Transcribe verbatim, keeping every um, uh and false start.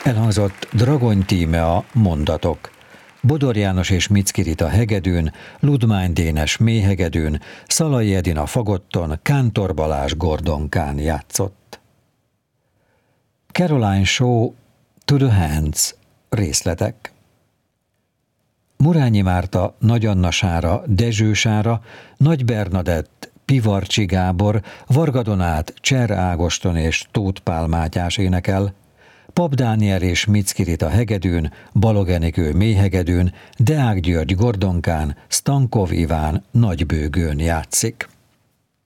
Elhangzott Dragony Tímea Mondatok. Bodor János és Micki Rita hegedűn, Ludmány Dénes mélyhegedűn, Szalai Edina fagotton, Kántor Balázs gordonkán játszott. Caroline Shaw, To the Hands, részletek. Murányi Márta, Nagy Anna Sára, Dezső Sára, Nagy Bernadett, Pivarcsi Gábor, Varga Donát, Cser Ágoston és Tóth Pál Mátyás énekel, Pap Dániel és Micki Rita hegedűn, Balog Enikő mélyhegedűn, Deák György gordonkán, Stankov Iván nagybőgőn játszik.